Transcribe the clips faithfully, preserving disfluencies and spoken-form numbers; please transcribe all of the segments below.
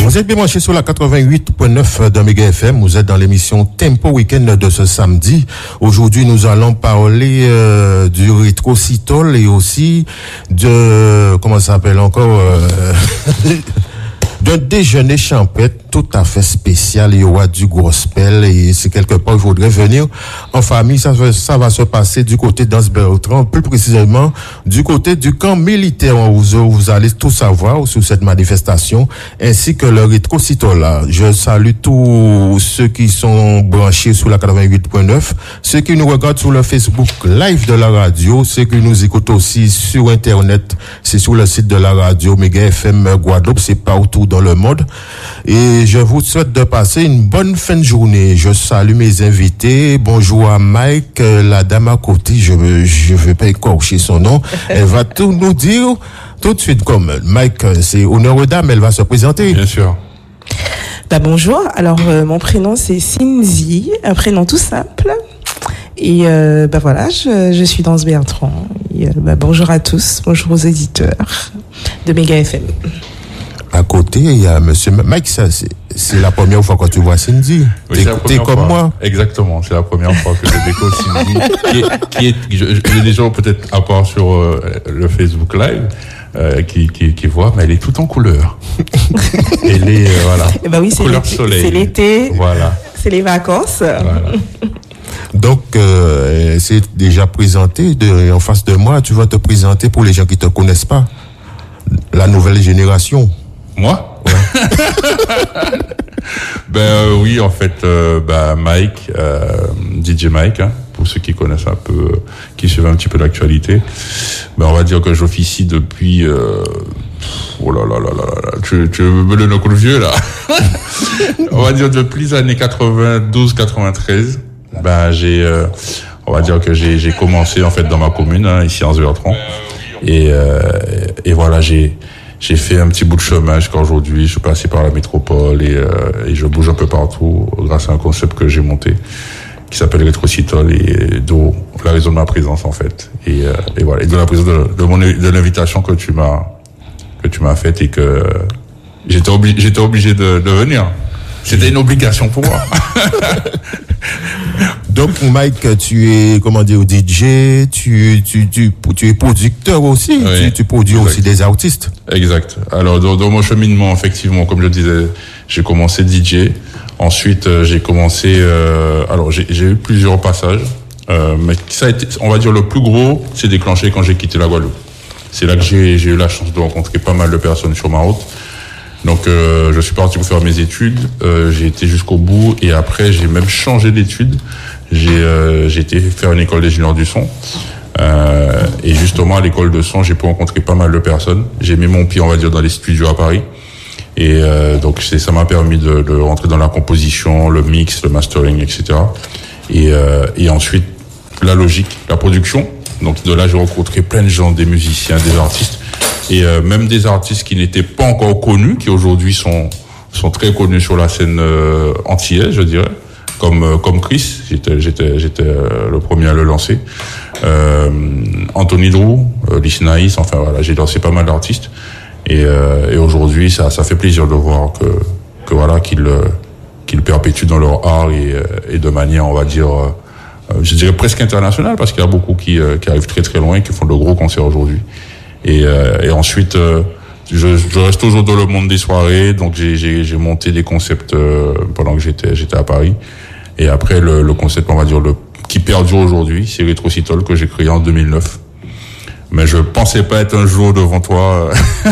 Vous êtes bien branchés sur la quatre-vingt-huit point neuf de Méga F M. Vous êtes dans l'émission Tempo Weekend de ce samedi. Aujourd'hui, nous allons parler euh, du rétrocitol et aussi de, comment ça s'appelle encore, euh, d'un déjeuner champêtre tout à fait spécial. Il y aura du gospel et c'est quelque part il faudrait venir en famille. Ça, ça va se passer du côté d'Anse-Bertrand, plus précisément du côté du camp militaire. Vous, vous allez tout savoir sur cette manifestation ainsi que le rétrocitol là. Je salue tous ceux qui sont branchés sur la quatre-vingt-huit point neuf, ceux qui nous regardent sur le Facebook live de la radio, ceux qui nous écoutent aussi sur Internet. C'est sur le site de la radio Méga F M Guadeloupe, c'est partout dans le monde. Et je vous souhaite de passer une bonne fin de journée. Je salue mes invités. Bonjour à Mike, la dame à côté, je ne je vais pas écorcher son nom. Elle va tout nous dire tout de suite. Comme Mike, c'est honneur aux dames, elle va se présenter. Bien sûr. Bah bonjour, alors euh, mon prénom c'est Cindy, un prénom tout simple. Et euh, bah voilà, je, je suis dans Anse-Bertrand. Et, euh, bah, bonjour à tous, bonjour aux éditeurs de Méga F M. À côté, il y a monsieur Mike, ça, c'est, c'est la première fois que tu vois Cindy. Oui, t'es, t'es comme fois. moi. Exactement, c'est la première fois que je découvre Cindy, qui est, qui est, je, je, les gens peut-être à part sur euh, le Facebook Live, euh, qui, qui, qui voient, mais elle est toute en couleur. Elle est, euh, voilà. Et bah oui, c'est couleur l'été, soleil. c'est l'été. Voilà. C'est les vacances. Voilà. Donc, euh, c'est déjà présenté de, en face de moi. Tu vas te présenter pour les gens qui te connaissent pas. La nouvelle génération. Moi? Ouais. ben euh, oui, en fait, euh, bah, Mike, euh, D J Mike, hein, pour ceux qui connaissent un peu, euh, qui suivent un petit peu l'actualité. Ben on va dire que j'officie depuis. Euh, oh là là là là là, tu, tu me donnes un coup de vieux là. On va dire depuis les années quatre-vingt-douze quatre-vingt-treize. Ben j'ai, euh, on va dire que j'ai, j'ai commencé en fait dans ma commune, hein, ici en Anse-Bertrand, et euh, et voilà j'ai. J'ai fait un petit bout de chemin jusqu'à aujourd'hui. Je suis passé par la métropole et, euh, et je bouge un peu partout grâce à un concept que j'ai monté qui s'appelle Rétrocitol et d'où la raison de ma présence en fait. Et, euh, et voilà, et de la présence de, de, mon, de l'invitation que tu m'as que tu m'as faite et que j'étais obligé j'étais obligé de, de venir. C'était une obligation pour moi. Donc, Mike, tu es, comment dire, D J, tu, tu, tu, tu es producteur aussi, oui, tu, tu produis exact. Aussi des artistes. Exact. Alors, dans, dans mon cheminement, effectivement, comme je le disais, j'ai commencé D J. Ensuite, euh, j'ai commencé, euh, alors, j'ai, j'ai eu plusieurs passages, euh, mais ça a été, on va dire, le plus gros, c'est déclenché quand j'ai quitté la Guadeloupe. C'est là que j'ai, j'ai eu la chance de rencontrer pas mal de personnes sur ma route. Donc, euh, je suis parti pour faire mes études. Euh, j'ai été jusqu'au bout et après, j'ai même changé d'études. J'ai, euh, j'ai été faire une école d'ingénieur du son. Euh, et justement, à l'école de son, j'ai pu rencontrer pas mal de personnes. J'ai mis mon pied, on va dire, dans les studios à Paris. Et euh, donc, c'est, ça m'a permis de, de rentrer dans la composition, le mix, le mastering, et cetera. Et, euh, et ensuite, la logique, la production. Donc, de là, j'ai rencontré plein de gens, des musiciens, des artistes. Et euh, même des artistes qui n'étaient pas encore connus, qui aujourd'hui sont sont très connus sur la scène euh, antillaise, je dirais, comme euh, comme Chris, j'étais j'étais j'étais euh, le premier à le lancer. Euh, Anthony Drew, euh, Lysnaïs, enfin voilà, j'ai lancé pas mal d'artistes. Et, euh, et aujourd'hui, ça ça fait plaisir de voir que que voilà qu'ils qu'ils perpétuent dans leur art et et de manière, on va dire, euh, je dirais presque internationale, parce qu'il y a beaucoup qui euh, qui arrivent très très loin, qui font de gros concerts aujourd'hui. Et, euh, et ensuite, euh, je, je reste toujours dans le monde des soirées, donc j'ai, j'ai, j'ai monté des concepts euh, pendant que j'étais, j'étais à Paris. Et après, le, le concept, on va dire, le, qui perdure aujourd'hui, c'est Rétrocitol que j'ai créé en deux mille neuf. Mais je pensais pas être un jour devant toi,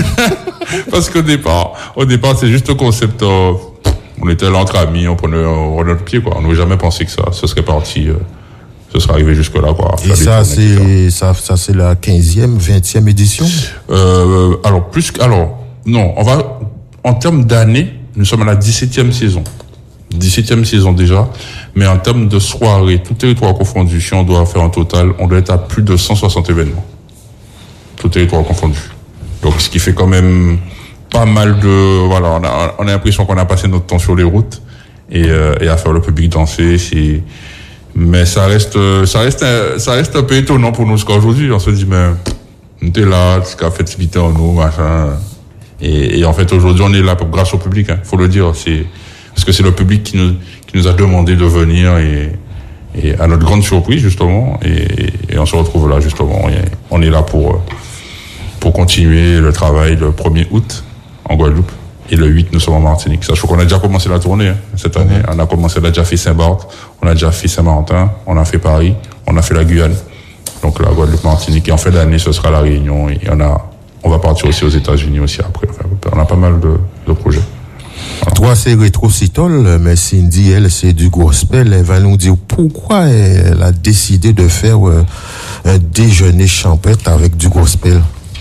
parce qu'au départ, au départ, c'est juste un concept. Euh, on était là entre amis, on prenait, on prenait notre pied, quoi. On n'aurait jamais pensé que ça, ce serait parti. Euh, Ce sera arrivé jusque là, quoi. Et ça, c'est, ça, ça, c'est la quinzième, vingtième édition? Euh, alors, plus que, alors, non, on va, en termes d'années, nous sommes à la dix-septième saison. dix-septième saison déjà. Mais en termes de soirée, tout territoire confondu, si on doit faire un total, on doit être à plus de cent soixante événements. Tout territoire confondu. Donc, ce qui fait quand même pas mal de, voilà, on a, on a l'impression qu'on a passé notre temps sur les routes et, euh, et à faire le public danser, c'est, mais ça reste, ça reste, ça reste un peu étonnant pour nous, parce qu'aujourd'hui, on se dit, mais, on était là, ce qu'a fait vite en nous, machin. Et, et en fait, aujourd'hui, on est là grâce au public, hein, faut le dire. C'est, parce que c'est le public qui nous, qui nous a demandé de venir et, et à notre grande surprise, justement, et, et on se retrouve là, justement. Et on est là pour, pour continuer le travail le premier août en Guadeloupe. Et le huit, nous sommes en Martinique. Sachant qu'on a déjà commencé la tournée, hein, cette année. On a commencé, on a déjà fait Saint-Barth, on a déjà fait Saint-Martin, on a fait Paris, on a fait la Guyane. Donc la Guadeloupe, Martinique. Et en fin d'année, ce sera la Réunion. Et on a, on va partir aussi aux États-Unis aussi après. Enfin, on a pas mal de, de projets. Voilà. Toi, c'est Rétrocital, mais Cindy, elle, c'est du gospel. Elle va nous dire pourquoi elle a décidé de faire euh, un déjeuner champêtre avec du gospel.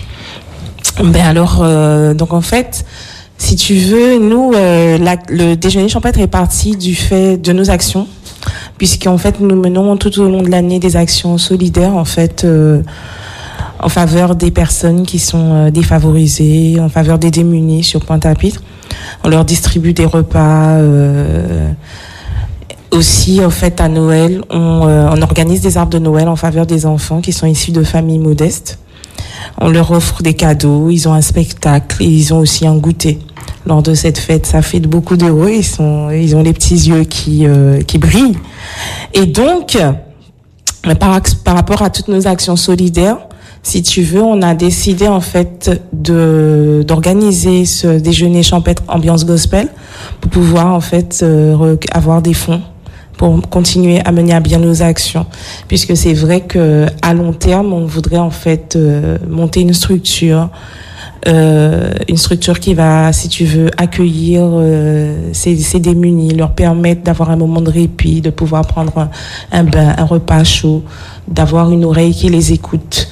Ben alors, euh, donc en fait, si tu veux, nous, euh, la, le déjeuner champêtre est parti du fait de nos actions, puisqu'en fait, nous menons tout au long de l'année des actions solidaires, en fait, euh, en faveur des personnes qui sont euh, défavorisées, en faveur des démunis sur Pointe-à-Pitre. On leur distribue des repas. Euh, aussi, en fait, à Noël, on, euh, on organise des arbres de Noël en faveur des enfants qui sont issus de familles modestes. On leur offre des cadeaux, ils ont un spectacle et ils ont aussi un goûter. Lors de cette fête, ça fait beaucoup d'heureux, ils sont, ils ont les petits yeux qui, euh, qui brillent. Et donc, par, par rapport à toutes nos actions solidaires, si tu veux, on a décidé en fait de d'organiser ce déjeuner champêtre ambiance gospel pour pouvoir en fait euh, avoir des fonds pour continuer à mener à bien nos actions, puisque c'est vrai que à long terme, on voudrait en fait euh, monter une structure, euh, une structure qui va, si tu veux, accueillir euh, ces, ces démunis, leur permettre d'avoir un moment de répit, de pouvoir prendre un, un bain, un repas chaud, d'avoir une oreille qui les écoute.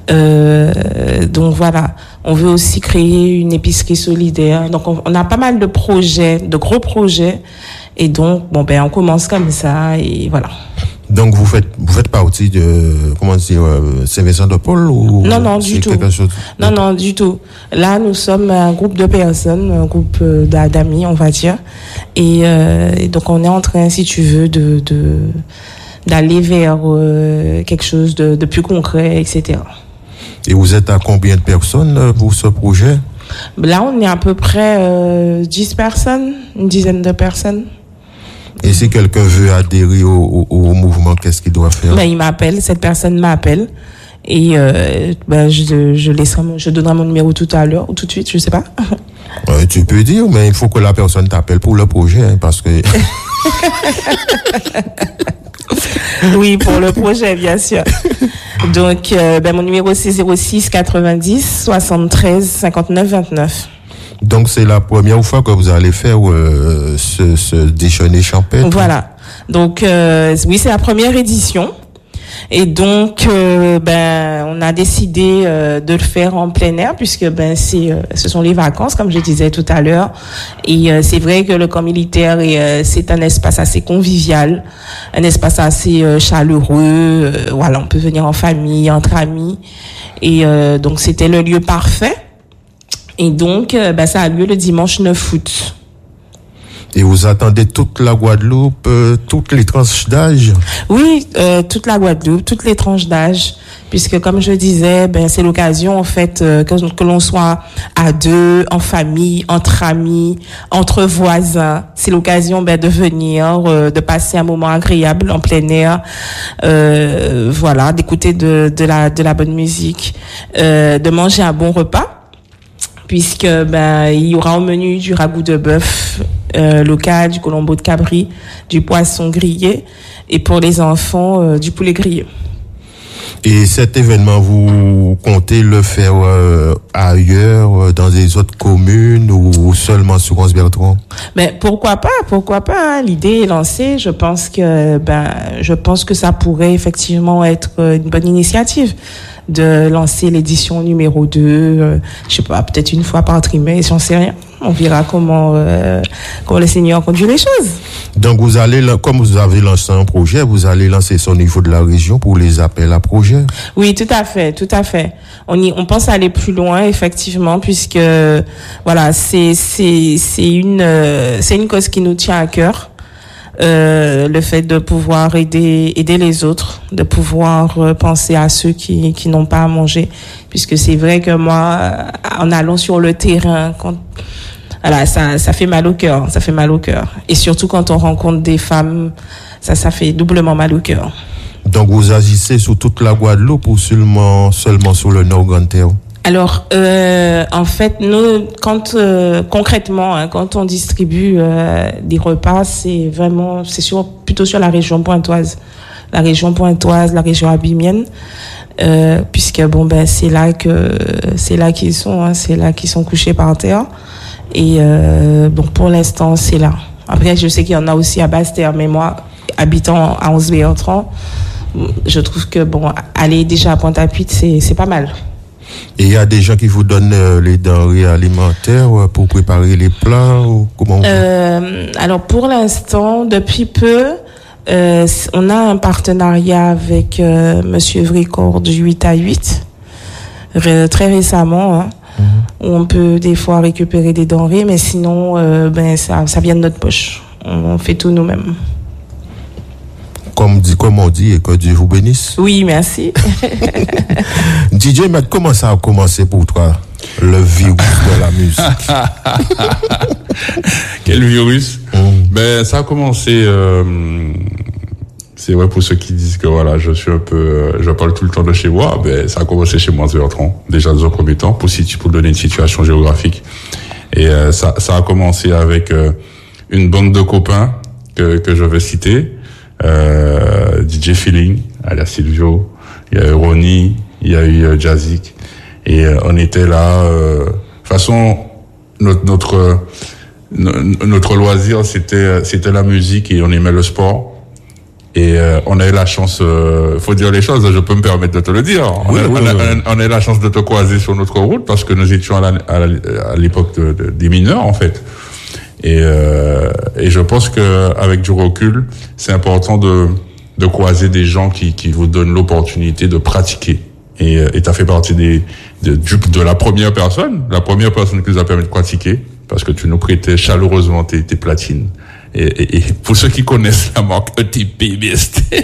Euh, donc voilà, on veut aussi créer une épicerie solidaire. Donc on, on a pas mal de projets, de gros projets. Et donc, bon, ben, on commence comme ça, et voilà. Donc, vous faites, vous faites partie de, comment dire, euh, Saint-Vincent-de-Paul ou? Non, non, du tout. Chose... Non, non, du tout. Là, nous sommes un groupe de personnes, un groupe euh, d'amis, on va dire. Et, euh, et donc, on est en train, si tu veux, de, de, d'aller vers euh, quelque chose de, de plus concret, et cetera. Et vous êtes à combien de personnes pour ce projet? Là, on est à peu près euh, dix personnes, une dizaine de personnes. Et si quelqu'un veut adhérer au, au, au mouvement, qu'est-ce qu'il doit faire? Ben, il m'appelle, cette personne m'appelle. Et euh, ben, je, je, laisserai mon, je donnerai mon numéro tout à l'heure ou tout de suite, je sais pas. Ouais, tu peux dire, mais il faut que la personne t'appelle pour le projet, hein, parce que... Oui, pour le projet, bien sûr. Donc, euh, ben, mon numéro, c'est zéro six quatre-vingt-dix soixante-treize cinquante-neuf vingt-neuf. Donc, c'est la première fois que vous allez faire euh, ce, ce déjeuner champêtre. Voilà. Donc, euh, oui, c'est la première édition. Et donc, euh, ben, on a décidé euh, de le faire en plein air, puisque ben, c'est, euh, ce sont les vacances, comme je disais tout à l'heure. Et euh, c'est vrai que le camp militaire, est, euh, c'est un espace assez convivial, un espace assez euh, chaleureux. Euh, voilà, on peut venir en famille, entre amis. Et euh, donc, c'était le lieu parfait. Et donc, euh, ben, ça a lieu le dimanche neuf août. Et vous attendez toute la Guadeloupe, euh, toutes les tranches d'âge? Oui, euh, toute la Guadeloupe, toutes les tranches d'âge, puisque comme je disais, ben c'est l'occasion en fait euh, que, que l'on soit à deux, en famille, entre amis, entre voisins. C'est l'occasion ben de venir, euh, de passer un moment agréable en plein air, euh, voilà, d'écouter de, de la de la bonne musique, euh, de manger un bon repas. Puisque ben il y aura au menu du ragoût de bœuf euh, local, du colombo de cabri, du poisson grillé et pour les enfants euh, du poulet grillé. Et cet événement, vous comptez le faire euh, ailleurs, dans des autres communes ou seulement sur Anse-Bertrand? Mais pourquoi pas, pourquoi pas, hein. L'idée est lancée. Je pense que ben je pense que ça pourrait effectivement être une bonne initiative de lancer l'édition numéro deux, euh, je sais pas, peut-être une fois par trimestre, j'en sais rien. On verra comment, euh, comment le Seigneur conduit les choses. Donc vous allez, comme vous avez lancé un projet, vous allez lancer ça au niveau de la région pour les appels à projets? Oui, tout à fait, tout à fait. On y, on pense aller plus loin, effectivement, puisque, voilà, c'est, c'est, c'est une, euh, c'est une cause qui nous tient à cœur. euh, le fait de pouvoir aider aider les autres, de pouvoir euh, penser à ceux qui qui n'ont pas à manger, puisque c'est vrai que moi, en allant sur le terrain, quand voilà, ça ça fait mal au cœur, ça fait mal au cœur, et surtout quand on rencontre des femmes, ça ça fait doublement mal au cœur. Donc vous agissez sur toute la Guadeloupe ou seulement seulement sur le Nord Grand-Terre? Alors, euh, en fait, nous, quand euh, concrètement, hein, quand on distribue euh, des repas, c'est vraiment, c'est sur, plutôt sur la région pointoise, la région pointoise, la région abimienne, euh, puisque bon ben c'est là que c'est là qu'ils sont, hein, c'est là qu'ils sont couchés par terre. Et euh, donc pour l'instant, c'est là. Après, je sais qu'il y en a aussi à Basse-Terre, mais moi, habitant à onze-Bertrand, je trouve que bon, aller déjà à Pointe-à-Pitre, c'est c'est pas mal. Et il y a des gens qui vous donnent euh, les denrées alimentaires euh, pour préparer les plats ou comment vous... euh, Alors pour l'instant, depuis peu, euh, on a un partenariat avec euh, Monsieur Vricord du huit à huit, ré- très récemment, hein, mm-hmm. où on peut des fois récupérer des denrées, mais sinon, euh, ben ça, ça vient de notre poche. On, on fait tout nous-mêmes. Comme, dit, comme on dit, et que Dieu vous bénisse. Oui, merci. D J, mais comment ça a commencé pour toi, le virus de la musique? Quel virus? mmh. Ben, ça a commencé, euh, c'est vrai pour ceux qui disent que voilà, je suis un peu, euh, je parle tout le temps de chez moi, ben, ça a commencé chez moi à Bertrand, déjà dans un premier temps, pour, si, pour donner une situation géographique. Et euh, ça, ça a commencé avec euh, une bande de copains que, que je vais citer. Euh, D J Feeling, alias Silvio, il y a eu Ronnie, il y a eu euh, Jazzik, et euh, on était là. Euh, de toute façon, notre notre euh, notre loisir c'était c'était la musique et on aimait le sport. Et euh, on a eu la chance, euh, faut dire les choses, je peux me permettre de te le dire. On, oui, a, oui, on, a, oui. on a eu la chance de te croiser sur notre route parce que nous étions à, la, à, la, à l'époque de, de, des mineurs en fait. Et, euh, et je pense que avec du recul, c'est important de, de croiser des gens qui, qui vous donnent l'opportunité de pratiquer. Et, et t'as fait partie des, de, de la première personne, la première personne qui nous a permis de pratiquer, parce que tu nous prêtais chaleureusement tes, tes platines. Et, et, et pour ceux qui connaissent la marque E T P B S T,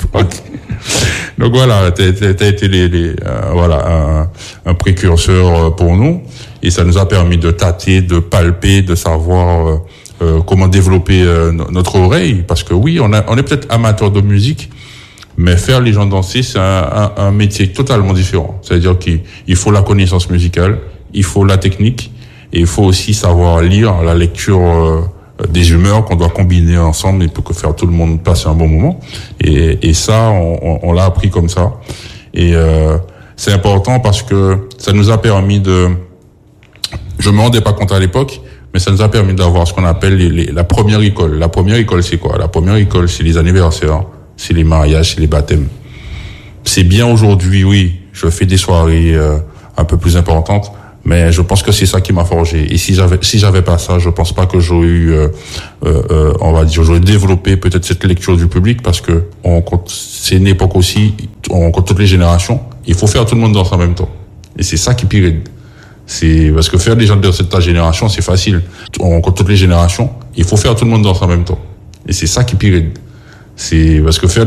donc voilà, t'as, t'as, t'as été les, les, euh, voilà un, un précurseur pour nous. Et ça nous a permis de tâter, de palper, de savoir euh, euh, comment développer euh, notre oreille. Parce que oui, on, a, on est peut-être amateur de musique, mais faire les gens danser, c'est un, un, un métier totalement différent. C'est-à-dire qu'il il faut la connaissance musicale, il faut la technique, et il faut aussi savoir lire la lecture euh, des humeurs qu'on doit combiner ensemble et pour que faire tout le monde passer un bon moment. Et, et ça, on, on, on l'a appris comme ça. Et euh, c'est important parce que ça nous a permis de... Je me rendais pas compte à l'époque, mais ça nous a permis d'avoir ce qu'on appelle les, les, la première école. La première école, c'est quoi? La première école, c'est les anniversaires, c'est les mariages, c'est les baptêmes. C'est bien aujourd'hui, oui, je fais des soirées euh, un peu plus importantes, mais je pense que c'est ça qui m'a forgé. Et si j'avais, si j'avais pas ça, je pense pas que j'aurais eu, euh, euh, on va dire, j'aurais développé peut-être cette lecture du public, parce que on compte, c'est une époque aussi, on compte toutes les générations. Il faut faire tout le monde danser en même temps. Et c'est ça qui pyride. C'est parce que faire des gens de cette génération, c'est facile. On compte toutes les générations. Il faut faire tout le monde danser en même temps. Et c'est ça qui pyride. C'est parce que faire